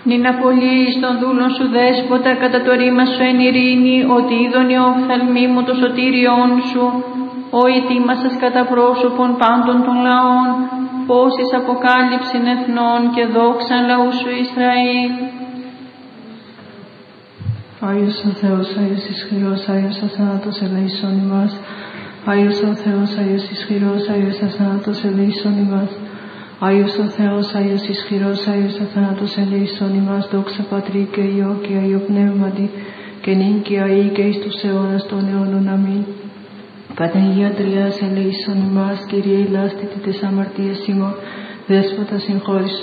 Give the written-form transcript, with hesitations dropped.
Νυν απολύεις των δούλων σου δέσποτα, κατά το ρήμα σου εν ειρήνη, ότι είδον οι οφθαλμοί μου το σωτήριόν σου, ο ετοίμασας κατά πρόσωπον πάντων των λαών, πόσης αποκάλυψην εθνών και δόξαν λαού σου Ισραήλ. Άγιος ο Θεός, Άγιος ισχυρός, Άγιος αθάνατος ελεησόν ημάς. Άγιος ο Θεός, Άγιος ισχυρός, Άγιος αθάνατος ελεησόν ημάς. Άγιος ο Θεός, Άγιος ισχυρός, Άγιος αθάνατος ελεησόν ημάς. Δόξα Πατρί και Υιό και Αγίο Πνεύματι, και νυν και αεί και εις τους αιώνας των αιώνων. Αμήν. Παναγία Τριάς ελεησόν ημάς. Κύριε ηλάστητη της αμαρτίας ημών, Δέσποτα συγχώρησον